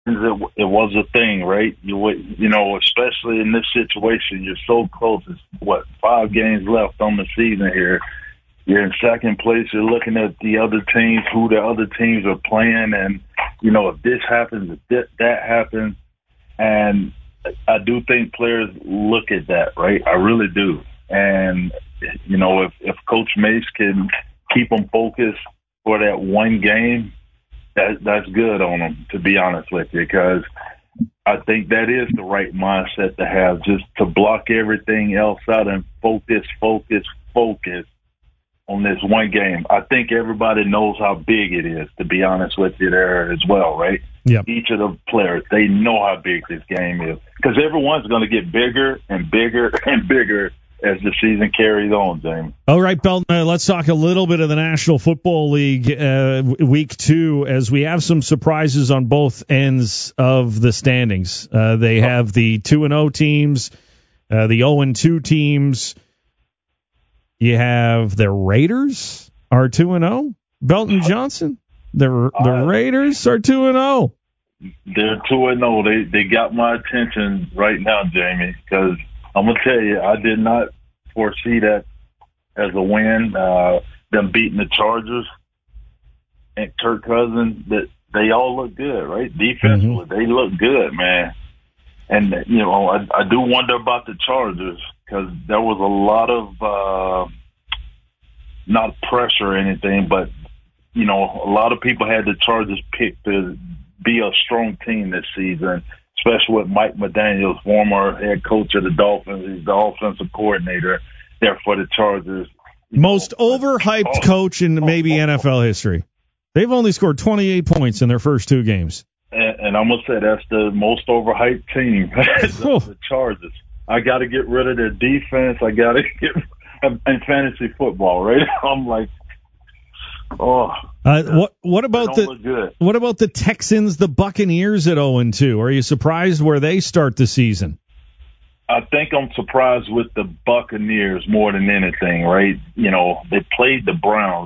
it was a thing, right? Especially in this situation, you're so close. It's 5 games left on the season here. You're in second place. You're looking at the other teams, who the other teams are playing, and if this happens, if that happens, and I do think players look at that, right? I really do. And if Coach Mace can keep them focused for that one game, that's good on them, to be honest with you, because I think that is the right mindset to have, just to block everything else out and focus on this one game. I think everybody knows how big it is, to be honest with you, there as well, right? Yep. Each of the players, they know how big this game is, because everyone's going to get bigger and bigger and bigger as the season carries on, James. All right, Belton, let's talk a little bit of the National Football League Week 2, as we have some surprises on both ends of the standings. They have the 2-0 teams, the 0-2 teams. You have the Raiders are 2-0. Belton Johnson, the Raiders are 2-0. They're 2-0. They got my attention right now, Jamie, because I'm going to tell you, I did not foresee that as a win. Them beating the Chargers and Kirk Cousins, that they all look good, right? Defensively, they look good, man. And, I do wonder about the Chargers, because there was a lot of not pressure or anything, but, a lot of people had the Chargers picked to be a strong team this season, especially with Mike McDaniels, former head coach of the Dolphins. He's the offensive coordinator there for the Chargers. Most overhyped coach in maybe NFL history. They've only scored 28 points in their first 2 games. And I'm going to say that's the most overhyped team, the Chargers. I got to get rid of their defense. I got to get in fantasy football, right? I'm like, what about the Texans, the Buccaneers at 0-2? Are you surprised where they start the season? I think I'm surprised with the Buccaneers more than anything, right? They played the Browns.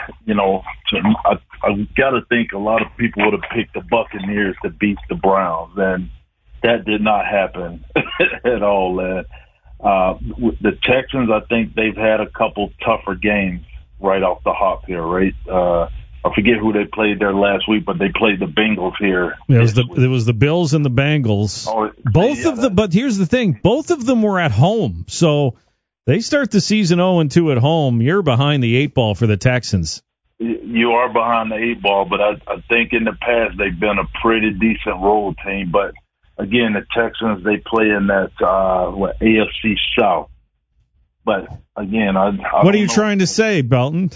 I got to think a lot of people would have picked the Buccaneers to beat the Browns, and that did not happen at all. The Texans, I think they've had a couple tougher games right off the hop here, right? I forget who they played there last week, but they played the Bengals here. It was the Bills and the Bengals. But here's the thing: both of them were at home, so they start the season 0-2 at home. You're behind the 8 ball for the Texans. You are behind the 8 ball, but I think in the past they've been a pretty decent road team. But again, the Texans, they play in that AFC South. But again, what are you trying to say, Belton?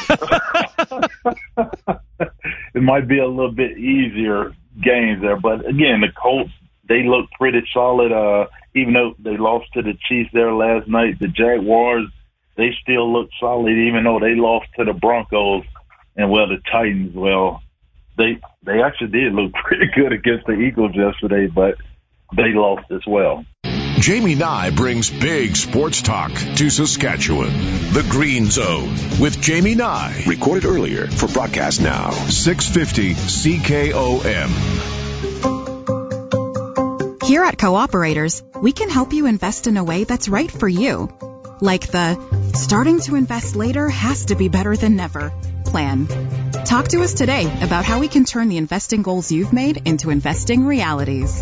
It might be a little bit easier games there, but again, the Colts, they look pretty solid. Even though they lost to the Chiefs there last night, the Jaguars, they still look solid, even though they lost to the Broncos and the Titans. They actually did look pretty good against the Eagles yesterday, but they lost as well. Jamie Nye brings big sports talk to Saskatchewan. The Green Zone with Jamie Nye. Recorded earlier for broadcast now. 650 CKOM. Here at Cooperators, we can help you invest in a way that's right for you. Like the starting to invest later has to be better than never plan. Talk to us today about how we can turn the investing goals you've made into investing realities.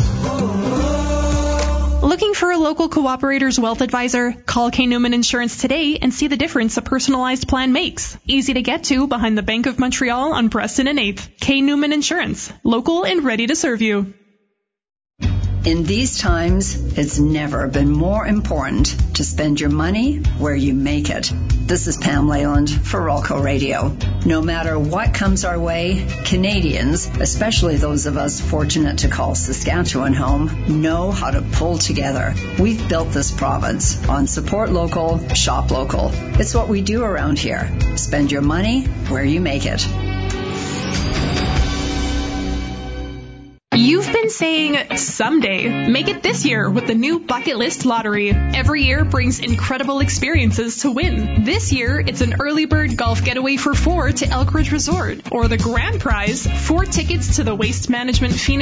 Looking for a local Cooperator's wealth advisor? Call K. Newman Insurance today and see the difference a personalized plan makes. Easy to get to behind the Bank of Montreal on Preston and 8th. K. Newman Insurance. Local and ready to serve you. In these times, it's never been more important to spend your money where you make it. This is Pam Leyland for Rolco Radio. No matter what comes our way, Canadians, especially those of us fortunate to call Saskatchewan home, know how to pull together. We've built this province on support local, shop local. It's what we do around here. Spend your money where you make it. You've been saying someday. Make it this year with the new Bucket List Lottery. Every year brings incredible experiences to win. This year, it's an early bird golf getaway for 4 to Elk Ridge Resort. Or the grand prize, 4 tickets to the Waste Management Phoenix